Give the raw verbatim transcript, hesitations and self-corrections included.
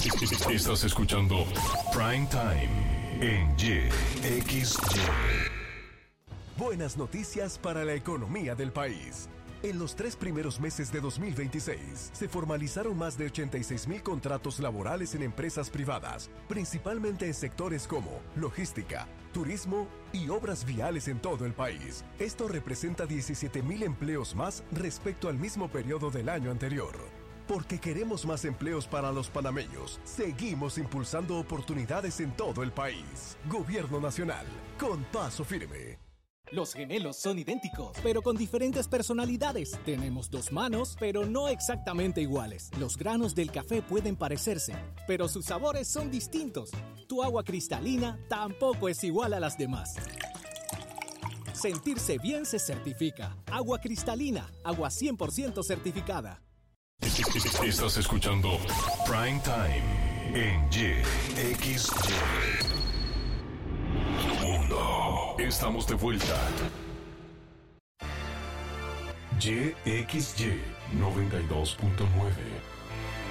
Estás escuchando Prime Time en Y X Y. Buenas noticias para la economía del país. En los tres primeros meses de dos mil veintiséis, se formalizaron más de ochenta y seis mil contratos laborales en empresas privadas, principalmente en sectores como logística, turismo y obras viales en todo el país. Esto representa diecisiete mil empleos más respecto al mismo periodo del año anterior. Porque queremos más empleos para los panameños, seguimos impulsando oportunidades en todo el país. Gobierno Nacional, con paso firme. Los gemelos son idénticos, pero con diferentes personalidades. Tenemos dos manos, pero no exactamente iguales. Los granos del café pueden parecerse, pero sus sabores son distintos. Tu agua cristalina tampoco es igual a las demás. Sentirse bien se certifica. Agua cristalina, agua cien por ciento certificada. Estás escuchando Prime Time en Y X Y. Mundo. Estamos de vuelta. Y X Y noventa y dos punto nueve.